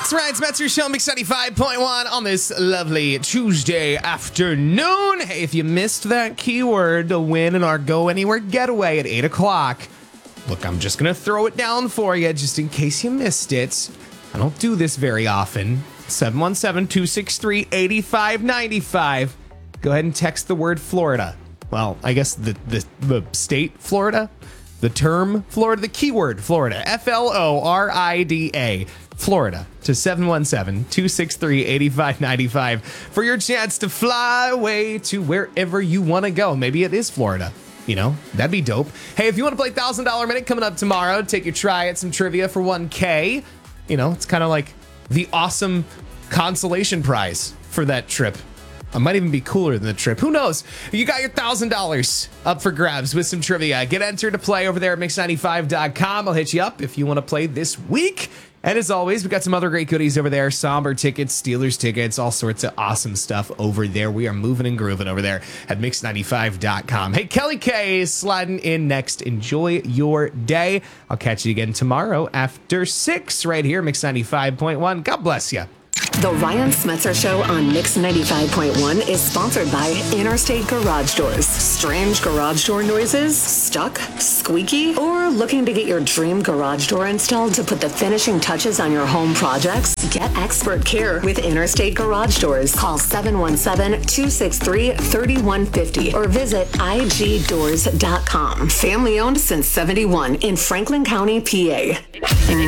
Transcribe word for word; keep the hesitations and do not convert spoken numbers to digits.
That's right, it's Metro Show, Mix ninety-five point one on this lovely Tuesday afternoon. Hey, if you missed that keyword to win in our Go Anywhere getaway at eight o'clock, look, I'm just going to throw it down for you just in case you missed it. I don't do this very often. seven one seven, two six three, eight five nine five. Go ahead and text the word Florida. Well, I guess the, the, the state Florida, the term Florida, the keyword Florida, F L O R I D A, Florida, to seven one seven, two six three, eight five nine five for your chance to fly away to wherever you want to go. Maybe it is Florida. You know, that'd be dope. Hey, if you want to play one thousand dollars Minute coming up tomorrow, take your try at some trivia for one K. You know, it's kind of like the awesome consolation prize for that trip. It might even be cooler than the trip. Who knows? You got your one thousand dollars up for grabs with some trivia. Get entered to play over there at mix ninety-five dot com. I'll hit you up if you want to play this week. And as always, we got some other great goodies over there. Somber tickets, Steelers tickets, all sorts of awesome stuff over there. We are moving and grooving over there at mix ninety-five dot com. Hey, Kelly K is sliding in next. Enjoy your day. I'll catch you again tomorrow after six right here, Mix ninety-five point one. God bless you. The Ryan Smetzer Show on Mix ninety-five point one is sponsored by Interstate Garage Doors. Strange garage door noises? Stuck? Squeaky? Or looking to get your dream garage door installed to put the finishing touches on your home projects? Get expert care with Interstate Garage Doors. Call seven one seven, two six three, three one five zero or visit I G doors dot com. Family owned since seventy-one in Franklin County, P A.